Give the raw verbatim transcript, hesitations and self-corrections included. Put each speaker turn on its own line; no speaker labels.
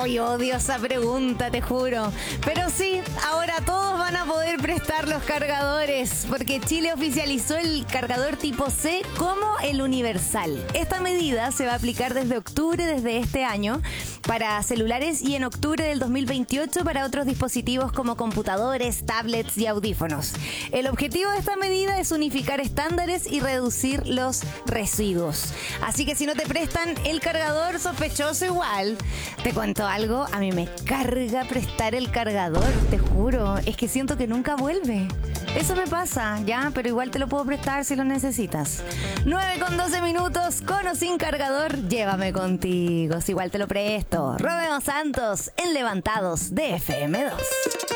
Ay, odio esa pregunta, te juro. Pero sí, ahora todos van a poder prestar los cargadores, porque Chile oficializó el cargador tipo C como el universal. Esta medida se va a aplicar desde octubre de este año para celulares y en octubre del dos mil veintiocho para otros dispositivos como computadores, tablets y audífonos. El objetivo de esta medida es unificar estándares y reducir los residuos. Así que si no te prestan el cargador, sospechoso igual. Te cuento algo, a mí me carga prestar el cargador, te juro. Es que siento que nunca vuelve. Eso me pasa, ya, pero igual te lo puedo prestar si lo necesitas. nueve con doce minutos, con o sin cargador, llévame contigo. Si igual te lo presto. Romeo Santos en Levantados de F M dos.